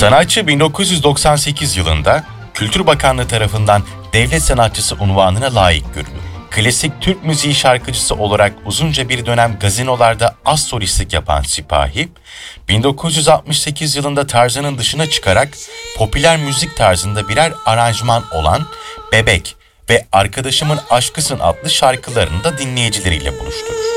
Sanatçı 1998 yılında Kültür Bakanlığı tarafından devlet sanatçısı unvanına layık görülür. Klasik Türk müziği şarkıcısı olarak uzunca bir dönem gazinolarda az solistlik yapan Sipahi, 1968 yılında tarzının dışına çıkarak popüler müzik tarzında birer aranjman olan Bebek ve Arkadaşımın Aşkısın adlı şarkılarını da dinleyicileriyle buluşturur.